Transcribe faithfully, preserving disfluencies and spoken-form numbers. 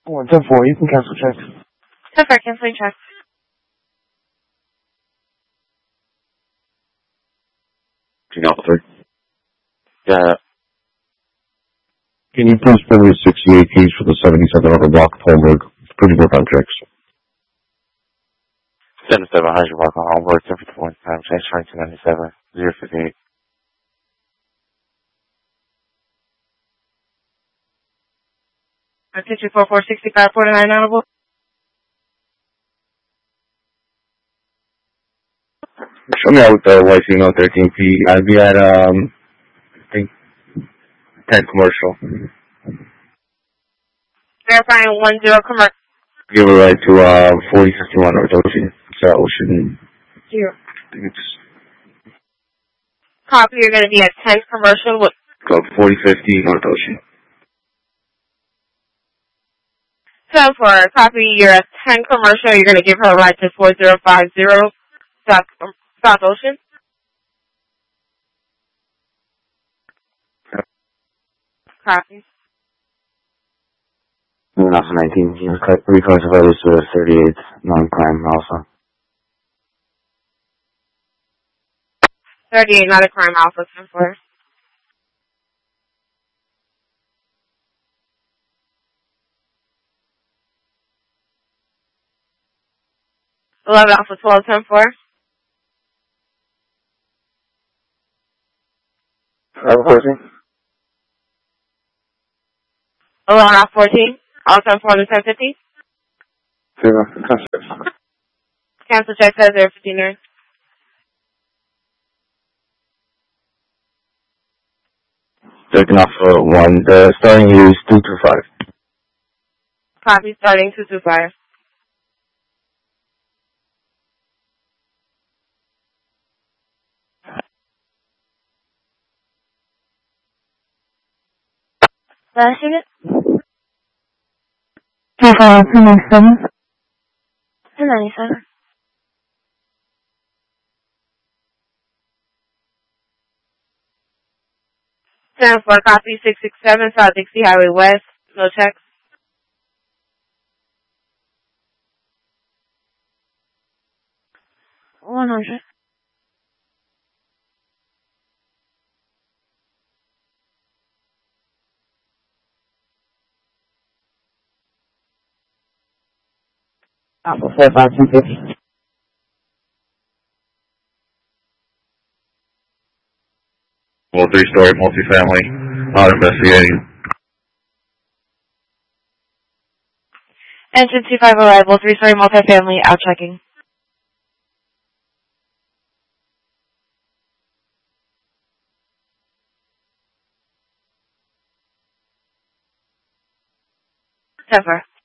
one ten four, you can cancel check. ten four, canceling check. King Alpha three. Yeah. Can you please bring me sixty-eight keys for the seventy-seven hundred block of Holmberg? Pretty good contracts. seventy-seven hundred block on Holmberg, ten fifty-one time, change nineteen ninety-seven, zero fifty-eight. Attention four four sixty-five forty-nine Honorable. Show me out with the white female thirteen P. I'd be at, um, I think, ten commercial. Verifying one zero commercial. Give a ride to, uh, forty fifty-one North Ocean. So Ocean. Zero. I think it's. Copy, you're going to be at ten commercial. With Go forty fifty North Ocean. ten four, copy, you're at ten commercial. You're going to give her a ride to four zero five zero South, um, South Ocean. Copy. Alpha nineteen, you know, three cars of others to thirty-eight, non-crime Alpha. thirty-eight, not a crime Alpha, ten four. eleven Alpha twelve, ten four. Alpha fourteen. eleven Alpha fourteen. All ten four to ten fifty. Zero, cancel. Cancel check says zero fifty-nine. Taking off for one. The starting is two two five. Copy, starting two two five. Last unit? two ninety-seven. two ninety-seven. ten four, copy, six six seven, South Dixie Highway West. No checks. one hundred. Alpha four five two fifty. Well, three-story multifamily. Not investigating. Engine two five arrival, three-story multifamily, out checking. ten four.